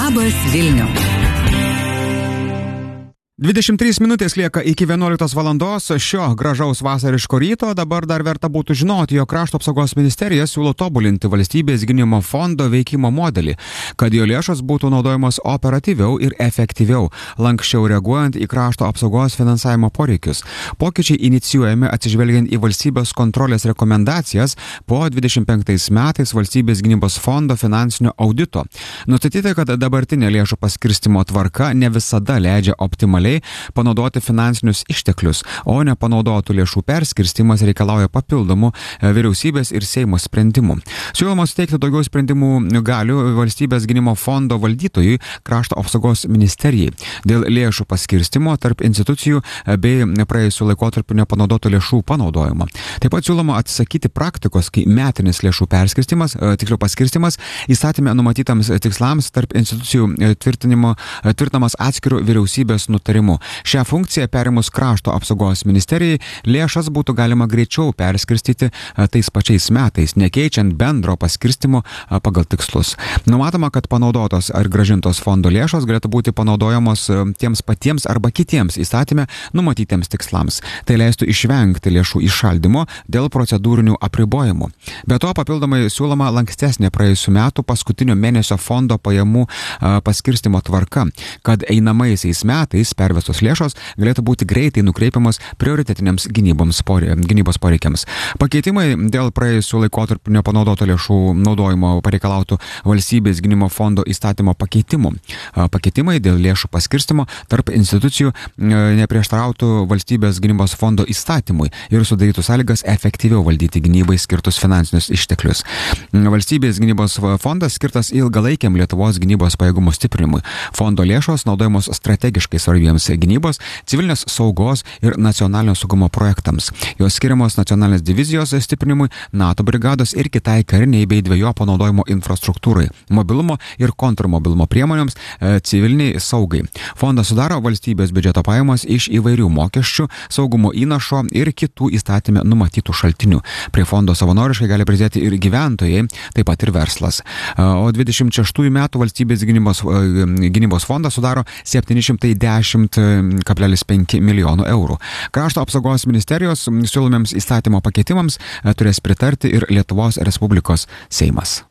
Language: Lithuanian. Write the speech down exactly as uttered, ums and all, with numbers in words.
Labas Vilniau. dvidešimt trys minutės lieka iki vienuoliktos valandos šio gražaus vasariško ryto. Dabar dar verta būtų žinoti, jog Krašto apsaugos ministerija siūlo tobulinti valstybės gynimo fondo veikimo modelį, kad jo lėšos būtų naudojamos operatyviau ir efektyviau, lankščiau reaguojant į krašto apsaugos finansavimo poreikius. Pokyčiai inicijuojami atsižvelgiant į valstybės kontrolės rekomendacijas po dvidešimt penktais metais valstybės gynybos fondo finansinio audito. Nustatyta, kad dabartinė lėšų paskirstimo tvarka ne visada leidžia optimaliai panaudoti finansinius išteklius, o nepanaudotų lėšų perskirstimas reikalauja papildomų vyriausybės ir Seimo sprendimų. Siūloma suteikti daugiau sprendimų galių valstybės gynimo fondo valdytojui Krašto apsaugos ministerijai dėl lėšų paskirstimo tarp institucijų bei praėjusių laikotarpių nepanaudotų lėšų panaudojimo. Taip pat siūloma atsisakyti praktikos, kai metinis lėšų perskirstimas, tiksliau paskirstimas įstatyme numatytams tikslams tarp institucijų tvirtinimo, tvirtinamas atskirų vyriausybės nutarimų. Šią funkciją perimus Krašto apsaugos ministerijai lėšas būtų galima greičiau perskirstyti tais pačiais metais, nekeičiant bendro paskirstimo pagal tikslus. Numatoma, kad panaudotos ar grąžintos fondo lėšos galėtų būti panaudojamos tiems patiems arba kitiems įstatyme numatytiems tikslams. Tai leistų išvengti lėšų įšaldymo dėl procedūrinių apribojimų. Be to, papildomai siūloma lankstesnė praėjusių metų paskutinio mėnesio fondo pajamų paskirstimo tvarka, kad einamaisiais metais pervestos lėšos galėtų būti greitai nukreipiamos prioritetiniams gynyboms pore, gynybos poreikiams. Pakeitimai dėl praėjusių laikotarpių nepanaudoto lėšų naudojimo pareikalautų valstybės gynimo fondo įstatymo pakeitimų. Pakeitimai dėl lėšų paskirstimo tarp institucijų neprieštarautų valstybės gynybos fondo įstatymui ir sudarytų sąlygas efektyviau valdyti gynybai skirtus finansinius išteklius. Valstybės gynybos fondas skirtas ilgalaikiam Lietuvos gynybos pajėgumų stiprinimui. Fondo lėšos naudojamos strategiškai svarbiems gynybos, civilinės saugos ir nacionalinio saugumo projektams. Jos skiriamos nacionalinės divizijos stiprinimui, NATO brigados ir kitai kariniai bei dvejopo naudojimo infrastruktūrai, mobilumo ir kontrmobilumo priemonėms, civiliniai saugai. Fondą sudaro valstybės biudžeto pajamos iš įvairių mokesčių, saugumo įnašo ir kitų įstatyme numatytų šaltinių. Prie fondo savanoriškai gali prisidėti ir gyventojai, taip pat ir verslas. O dvidešimt šeštųjų metų valstybės gynybos, gynybos fondą sudaro septyni šimtai dešimt kablelis penki milijonų eurų. Krašto apsaugos ministerijos siūlomiems įstatymo pakeitimams turės pritarti ir Lietuvos Respublikos Seimas.